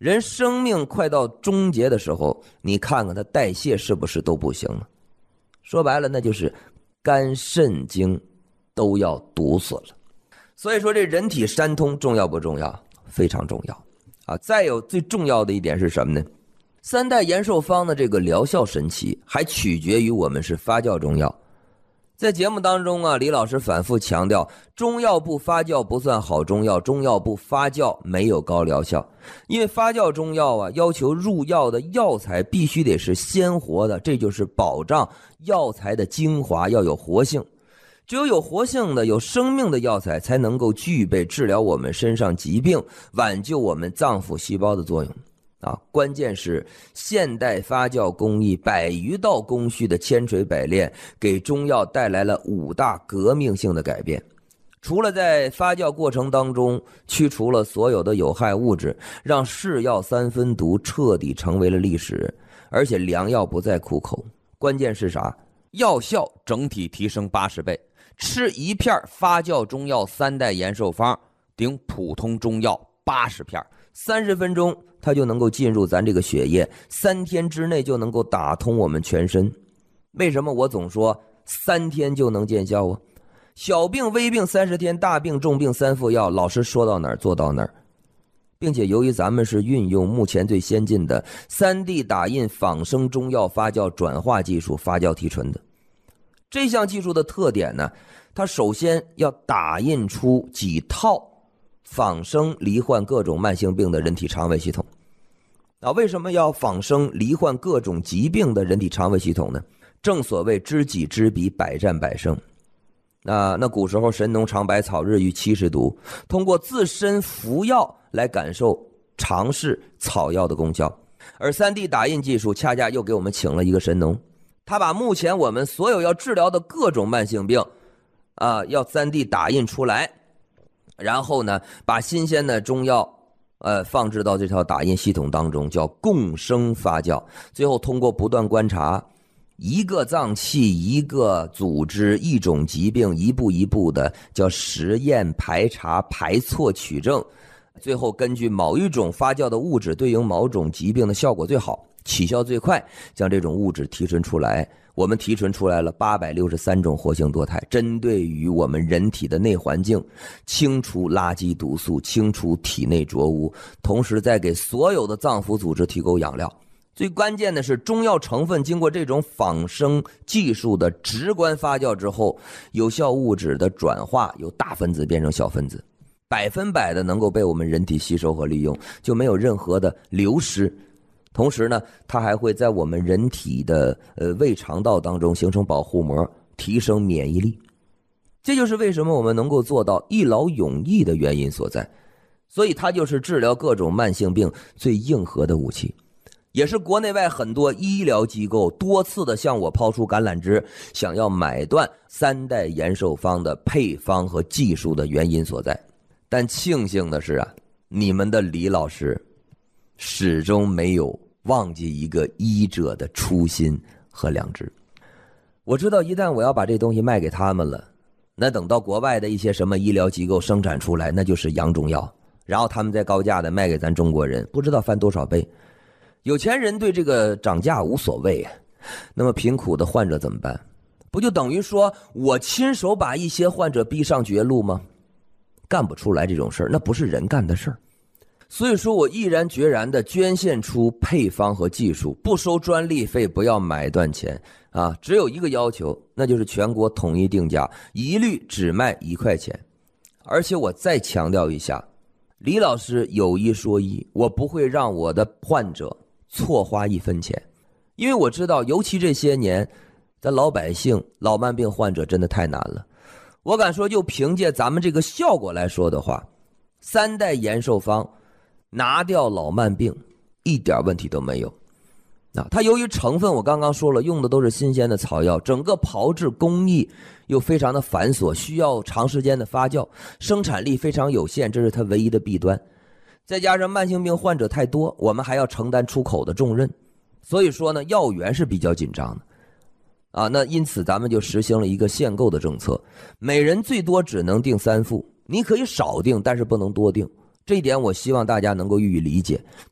人生命快到终结的时候，你看看他代谢是不是都不行了？说白了，那就是肝肾经都要堵死了。所以说这人体三通重要不重要？非常重要啊！再有最重要的一点是什么呢？三代延寿方的这个疗效神奇，还取决于我们是发酵中药。在节目当中啊，李老师反复强调，中药不发酵不算好中药，中药不发酵没有高疗效。因为发酵中药啊，要求入药的药材必须得是鲜活的，这就是保障药材的精华要有活性。只有有活性的、有生命的药材，才能够具备治疗我们身上疾病、挽救我们脏腑细胞的作用。关键是现代发酵工艺100余道工序的千锤百炼，给中药带来了5大革命性的改变。除了在发酵过程当中去除了所有的有害物质，让是药三分毒彻底成为了历史，而且良药不再苦口。关键是啥？药效整体提升80倍。吃一片发酵中药三代延寿方顶普通中药80片，30分钟它就能够进入咱这个血液，3天之内就能够打通我们全身。为什么我总说3天就能见效啊？小病微病30天，大病重病3副药，老师说到哪儿做到哪儿。并且由于咱们是运用目前最先进的 3D 打印仿生中药发酵转化技术发酵提纯的。这项技术的特点呢，它首先要打印出几套仿生罹患各种慢性病的人体肠胃系统。为什么要仿生罹患各种疾病的人体肠胃系统呢？正所谓知己知彼，百战百胜。那古时候神农尝百草，日遇70毒，通过自身服药来感受尝试草药的功效。而 3D 打印技术恰恰又给我们请了一个神农，他把目前我们所有要治疗的各种慢性病要 3D 打印出来，然后呢把新鲜的中药放置到这条打印系统当中，叫共生发酵。最后通过不断观察一个脏器、一个组织、一种疾病，一步一步的叫实验排查排错取证，最后根据某一种发酵的物质对应某种疾病的效果最好、起效最快，将这种物质提纯出来。我们提纯出来了863种活性多肽，针对于我们人体的内环境，清除垃圾毒素，清除体内浊污，同时再给所有的脏腑组织提供养料。最关键的是，中药成分经过这种仿生技术的直观发酵之后，有效物质的转化由大分子变成小分子，100%的能够被我们人体吸收和利用，就没有任何的流失。同时呢，它还会在我们人体的胃肠道当中形成保护膜，提升免疫力。这就是为什么我们能够做到一劳永逸的原因所在。所以它就是治疗各种慢性病最硬核的武器，也是国内外很多医疗机构多次的向我抛出橄榄枝，想要买断3代延寿方的配方和技术的原因所在。但庆幸的是你们的李老师始终没有忘记一个医者的初心和良知。我知道一旦我要把这东西卖给他们了，那等到国外的一些什么医疗机构生产出来，那就是洋中药，然后他们再高价的卖给咱中国人，不知道翻多少倍。有钱人对这个涨价无所谓，那么贫苦的患者怎么办？不就等于说我亲手把一些患者逼上绝路吗？干不出来这种事儿，那不是人干的事儿。所以说我毅然决然的捐献出配方和技术，不收专利费，不要买断钱只有一个要求，那就是全国统一定价，一律只卖1块钱。而且我再强调一下，李老师有一说一，我不会让我的患者错花1分钱。因为我知道尤其这些年咱老百姓老慢病患者真的太难了。我敢说就凭借咱们这个效果来说的话，3代延寿方拿掉老慢病一点问题都没有。它由于成分我刚刚说了，用的都是新鲜的草药，整个炮制工艺又非常的繁琐，需要长时间的发酵，生产力非常有限，这是它唯一的弊端。再加上慢性病患者太多，我们还要承担出口的重任，所以说呢，药源是比较紧张的那因此咱们就实行了一个限购的政策，每人最多只能订3副，你可以少订，但是不能多订。这一点我希望大家能够予以理解。